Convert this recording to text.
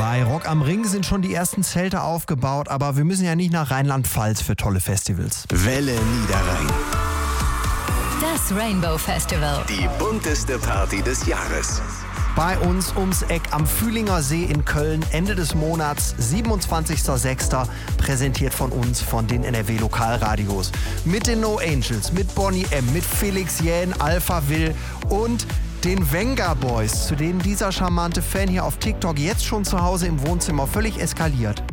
Bei Rock am Ring sind schon die ersten Zelte aufgebaut, aber wir müssen ja nicht nach Rheinland-Pfalz für tolle Festivals. Welle Niederrhein. Das Rainbow Festival. Die bunteste Party des Jahres. Bei uns ums Eck am Fühlinger See in Köln, Ende des Monats, 27.06. Präsentiert von uns, von den NRW-Lokalradios. Mit den No Angels, mit Bonnie M., mit Felix Jähn, Alpha Will und den Venga Boys, zu denen dieser charmante Fan hier auf TikTok jetzt schon zu Hause im Wohnzimmer völlig eskaliert.